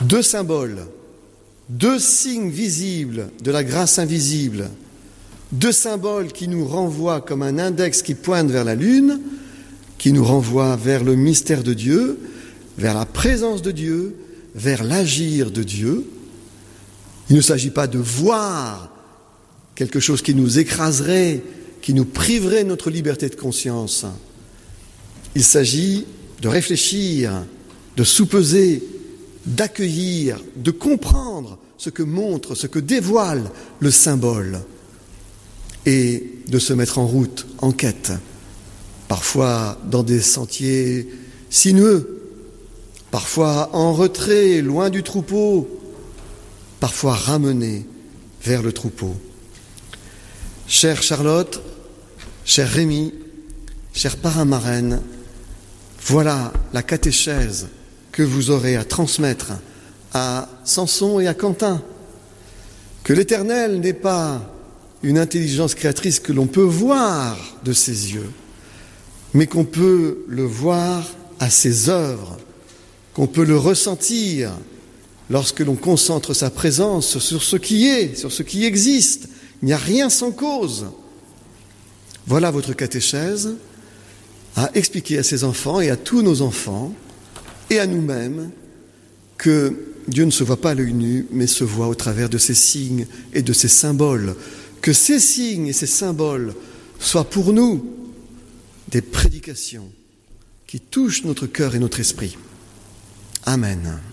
deux symboles, deux signes visibles de la grâce invisible, deux symboles qui nous renvoient comme un index qui pointe vers la lune, qui nous renvoie vers le mystère de Dieu, vers la présence de Dieu, vers l'agir de Dieu. Il ne s'agit pas de voir quelque chose qui nous écraserait, qui nous priverait de notre liberté de conscience. Il s'agit de réfléchir, de soupeser, d'accueillir, de comprendre ce que montre, ce que dévoile le symbole et de se mettre en route, en quête, parfois dans des sentiers sinueux, parfois en retrait, loin du troupeau, parfois ramené vers le troupeau. Chère Charlotte, cher Rémi, chers parrains marraines, voilà la catéchèse que vous aurez à transmettre à Samson et à Quentin. Que l'Éternel n'est pas une intelligence créatrice que l'on peut voir de ses yeux, mais qu'on peut le voir à ses œuvres, qu'on peut le ressentir lorsque l'on concentre sa présence sur ce qui est, sur ce qui existe. Il n'y a rien sans cause. Voilà votre catéchèse à expliquer à ses enfants et à tous nos enfants et à nous-mêmes que Dieu ne se voit pas à l'œil nu, mais se voit au travers de ces signes et de ces symboles. Que ces signes et ces symboles soient pour nous des prédications qui touchent notre cœur et notre esprit. Amen.